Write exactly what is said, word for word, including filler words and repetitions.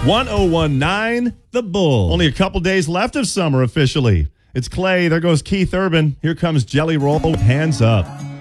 one oh one nine The Bull. Only a couple days left of summer officially. It's Clay. There goes Keith Urban. Here comes Jelly Roll. Hands up.